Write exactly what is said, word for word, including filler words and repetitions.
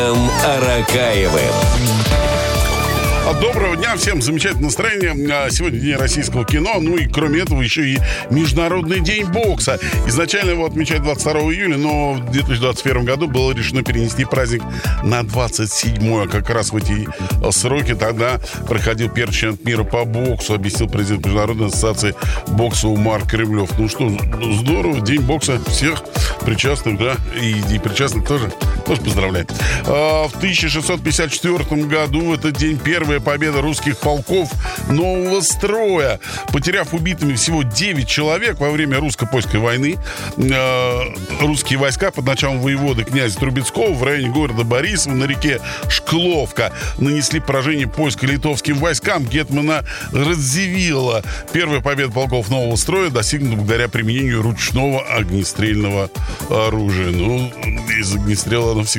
Аракаевым. Доброго дня, всем замечательное настроение. Сегодня день российского кино. Ну и кроме этого еще и Международный день бокса. Изначально его отмечают двадцать второго июля, но в две тысячи двадцать первом году было решено перенести праздник на двадцать седьмое. Как раз в эти сроки тогда проходил первый чемпионат мира по боксу, объяснил президент Международной ассоциации бокса Умар Кремлев. Ну что, здорово, день бокса, всех причастных, да, и, и причастных тоже, тоже поздравляю. А, в тысяча шестьсот пятьдесят четвёртом году в этот день первая победа русских полков нового строя. Потеряв убитыми всего девять человек во время русско-польской войны, э, русские войска под началом воеводы князя Трубецкого в районе города Борисова на реке Шкловка нанесли поражение польско-литовским войскам гетмана Радзивилла. Первая победа полков нового строя достигнута благодаря применению ручного огнестрельного оружия. Ну, из огнестрела оно всегда